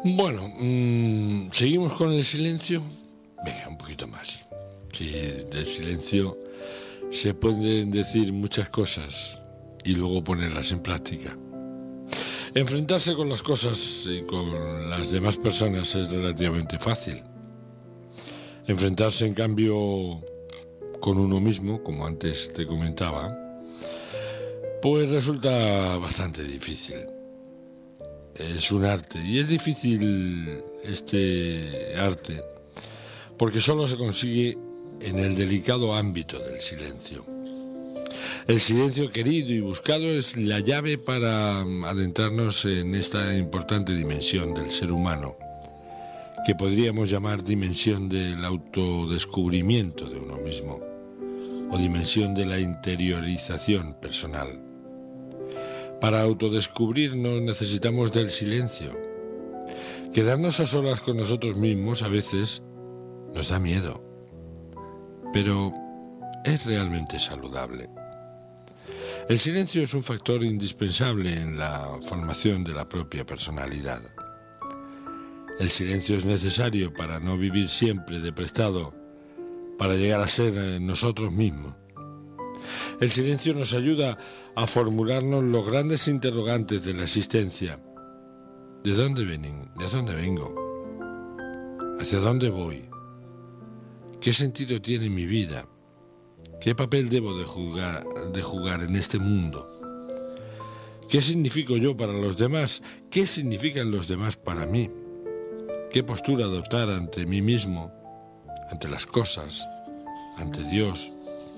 Bueno, seguimos con el silencio. Venga, un poquito más. Que del silencio se pueden decir muchas cosas y luego ponerlas en práctica. Enfrentarse con las cosas y con las demás personas es relativamente fácil. Enfrentarse, en cambio, con uno mismo, como antes te comentaba, pues resulta bastante difícil. Es un arte, y es difícil este arte porque solo se consigue en el delicado ámbito del silencio. El silencio querido y buscado es la llave para adentrarnos en esta importante dimensión del ser humano, que podríamos llamar dimensión del autodescubrimiento de uno mismo, o dimensión de la interiorización personal. Para autodescubrirnos necesitamos del silencio. Quedarnos a solas con nosotros mismos a veces nos da miedo, pero es realmente saludable. El silencio es un factor indispensable en la formación de la propia personalidad. El silencio es necesario para no vivir siempre de prestado, para llegar a ser nosotros mismos. El silencio nos ayuda a formularnos los grandes interrogantes de la existencia. ¿De dónde vienen? ¿De dónde vengo? ¿Hacia dónde voy? ¿Qué sentido tiene mi vida? ¿Qué papel debo de jugar en este mundo? ¿Qué significo yo para los demás? ¿Qué significan los demás para mí? ¿Qué postura adoptar ante mí mismo, ante las cosas, ante Dios?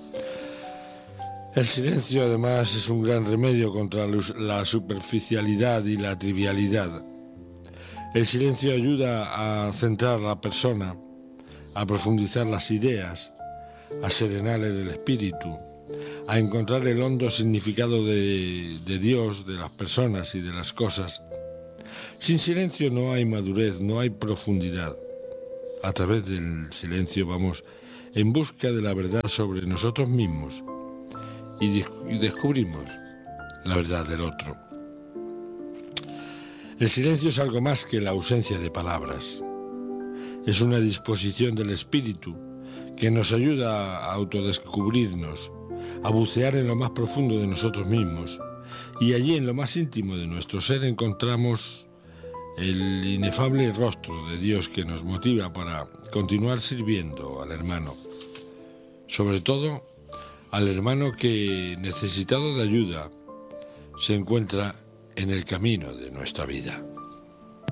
El silencio, además, es un gran remedio contra la superficialidad y la trivialidad. El silencio ayuda a centrar a la persona, a profundizar las ideas, a serenar el espíritu, a encontrar el hondo significado de Dios, de las personas y de las cosas. Sin silencio no hay madurez, no hay profundidad. A través del silencio vamos en busca de la verdad sobre nosotros mismos y descubrimos la verdad del otro. El silencio es algo más que la ausencia de palabras. Es una disposición del espíritu que nos ayuda a autodescubrirnos, a bucear en lo más profundo de nosotros mismos, y allí en lo más íntimo de nuestro ser encontramos el inefable rostro de Dios que nos motiva para continuar sirviendo al hermano, sobre todo al hermano que, necesitado de ayuda, se encuentra en el camino de nuestra vida.